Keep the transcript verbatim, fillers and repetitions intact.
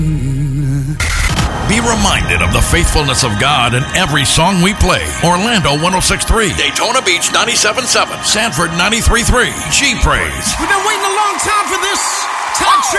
Be reminded of the faithfulness of God in every song we play. Orlando one oh six point three, Daytona Beach ninety-seven point seven, Sanford ninety-three point three, G Praise. We've been waiting a long time for this. Todd Tripp.